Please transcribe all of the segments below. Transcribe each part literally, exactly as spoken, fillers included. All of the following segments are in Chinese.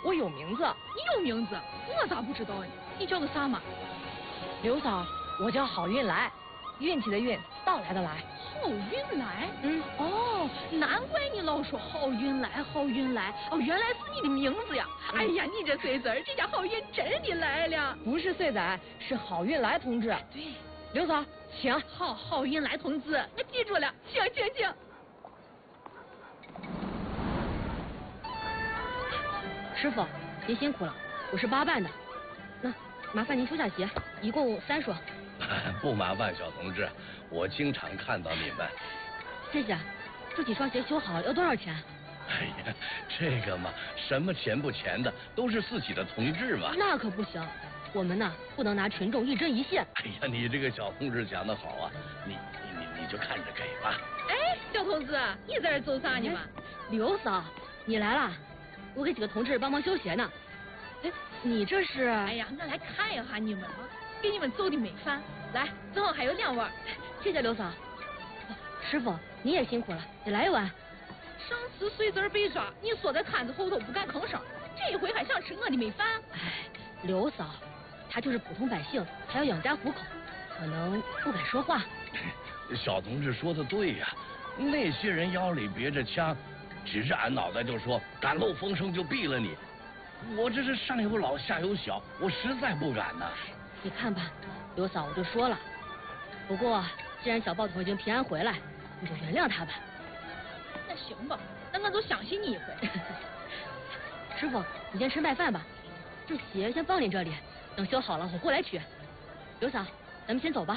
我有名字。 你有名字？我咋不知道呢？你叫个啥嘛？ 刘嫂，我叫郝运来，运气的运，到来的来。 郝运来？ 嗯。 哦，难怪你老说郝运来，郝运来。哦，原来是你的名字呀！嗯、哎呀，你这碎子儿，这家郝运真的来了。 不是碎仔，是郝运来同志。 对。 刘嫂，请。 好，郝运来同志，我记住了，请请请。 师傅，您辛苦了，我是八办的，那麻烦您收下鞋，一共三双。 不麻烦，小同志，我经常看到你们。 谢谢。这几双鞋修好要多少钱？ 哎呀，这个嘛，什么钱不钱的，都是自己的同志嘛。 那可不行，我们呢不能拿群众一针一线。 哎呀，你这个小同志讲得好啊，你你你你就看着给吧。 哎，小同志，你在这走啥呢嘛？ 刘嫂，你来了。我给几个同志帮忙修鞋呢。哎，你这是？ 哎呀，我来看一下你们嘛，给你们走的没烦。来，正好还有两碗。 谢谢刘嫂。师傅，你也辛苦了，也来一碗。 上次碎子儿被抓，你缩在摊子后头不敢吭声，这一回还想吃我的没饭？ 哎，刘嫂，他就是普通百姓，还要养家糊口，可能不敢说话。 小同志说的对呀、啊，那些人腰里别着枪。指着俺脑袋就说敢漏风声就毙了你，我这是上有老下有小，我实在不敢呐。 你看吧，刘嫂我就说了，不过既然小报头已经平安回来，你就原谅他吧。 那行吧，那我就相信你一回。 师傅，你先吃麦饭吧，这鞋先放你这里，等修好了我过来取。刘嫂，咱们先走吧。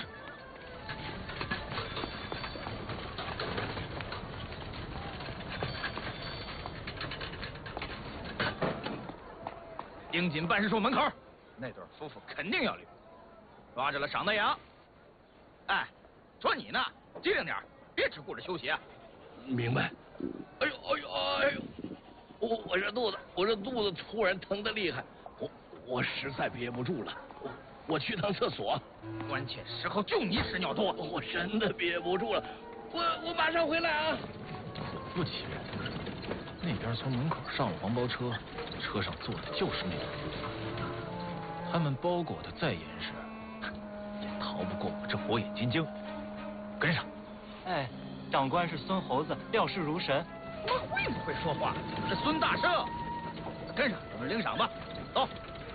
京锦办事处门口，那对夫妇肯定要离婚，抓着了赏的羊。哎，说你呢，机灵点，别只顾着修鞋。 明白。哎呦哎呦哎呦，我我这肚子，我这肚子突然疼得厉害，我我实在憋不住了，我我去趟厕所。 关键时候就你屎尿多， 我真的憋不住了，我我马上回来啊。 果不其然，那边从门口上了黄包车。车上坐的就是那对夫妇，他们包裹的再严实，也逃不过我这火眼金睛。跟上！ 哎，长官是孙猴子，料事如神。 我会不会说话？是孙大圣。跟上，我们领赏吧。走。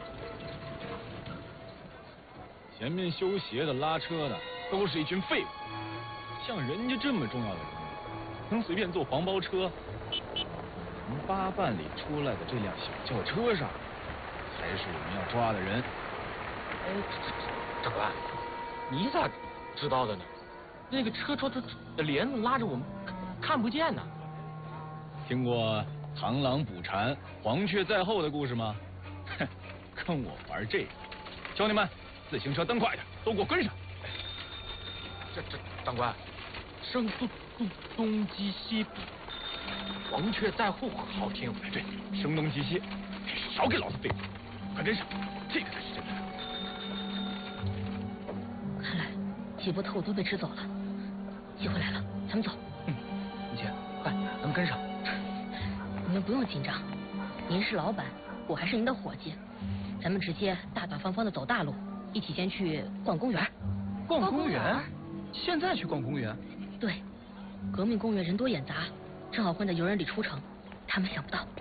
前面修鞋的、拉车的，都是一群废物。像人家这么重要的人物，能随便坐黄包车？从八办里出来的这辆小轿车上，才是我们要抓的人。 哎，长官，你咋知道的呢？那个车窗的帘子拉着我们，看不见呢。 听过螳螂捕蝉，黄雀在后的故事吗？哼，跟我玩这个。兄弟们，自行车蹬快点，都给我跟上！ 这这，长官，声东东东击西比。黄雀在后好听， 哎，对，声东击西，少给老子废话，快跟上，这个才是真的。 看来几波特务都被支走了，机会来了，咱们走。 嗯，你姐，快，能跟上。 你们不用紧张，您是老板，我还是您的伙计，咱们直接大大方方的走大路，一起先去逛公园。 逛公园？现在去逛公园？ 对，革命公园人多眼杂。正好混在游人里出城，他们想不到。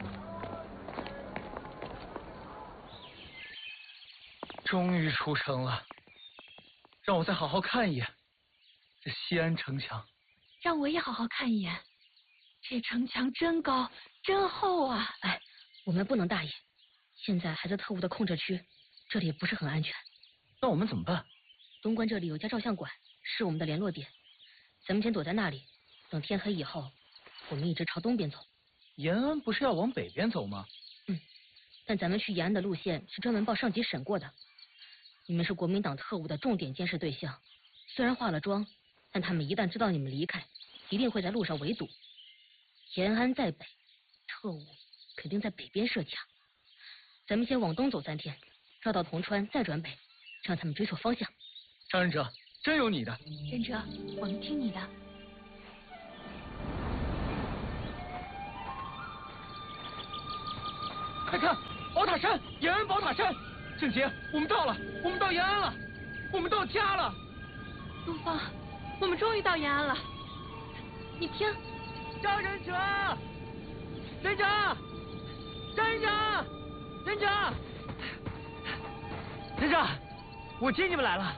终于出城了，让我再好好看一眼这西安城墙。 让我也好好看一眼，这城墙真高真厚啊！ 哎，我们不能大意，现在还在特务的控制区，这里也不是很安全。 那我们怎么办？ 东关这里有家照相馆，是我们的联络点，咱们先躲在那里，等天黑以后。我们一直朝东边走。 延安不是要往北边走吗？ 嗯，但咱们去延安的路线是专门报上级审过的。你们是国民党特务的重点监视对象，虽然化了妆，但他们一旦知道你们离开，一定会在路上围堵。延安在北，特务肯定在北边设卡。咱们先往东走三天，绕到铜川再转北，让他们追错方向。 张忍者，真有你的！ 忍者，我们听你的。 快看， 宝塔山，延安宝塔山。郑杰，我们到了，我们到延安了，我们到家了。 东方，我们终于到延安了。你听， 张忍者，忍者，忍者，忍者，忍者，我接你们来了。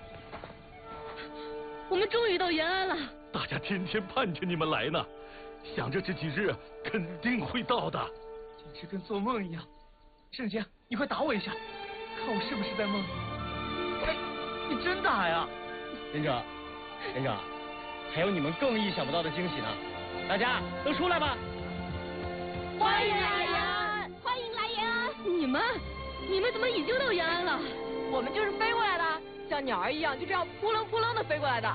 我们终于到延安了。 大家天天盼着你们来呢，想着这几日肯定会到的。 简直跟做梦一样。圣杰，你快打我一下，看我是不是在梦里。哎，你真打呀！ 忍者，忍者，还有你们更意想不到的惊喜呢！大家都出来吧！ 欢迎来延安，欢迎来延安。 你们，你们怎么已经到延安了？ 我们就是飞过来的，像鸟儿一样，就这样扑棱扑棱的飞过来的。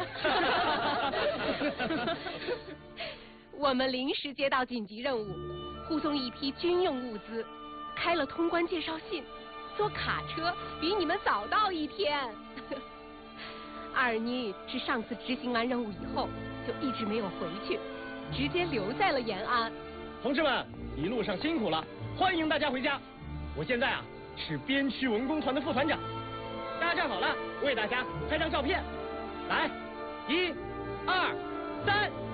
我们临时接到紧急任务，护送一批军用物资，开了通关介绍信，坐卡车比你们早到一天。二妮是上次执行完任务以后就一直没有回去，直接留在了延安。 同志们，一路上辛苦了，欢迎大家回家。我现在啊是边区文工团的副团长，大家站好了，我给大家拍张照片。来，一、二、三。